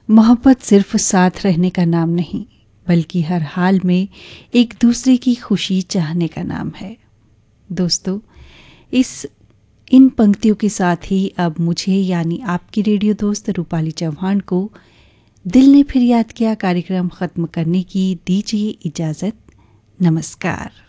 मोहब्बत सिर्फ साथ रहने का नाम नहीं, बल्कि हर हाल में एक दूसरे की खुशी चाहने का नाम है। दोस्तों, इन पंक्तियों के साथ ही अब मुझे यानी आपकी रेडियो दोस्त रूपाली चौहान को दिल ने फिर याद किया कार्यक्रम खत्म करने की दीजिए इजाजत। नमस्कार।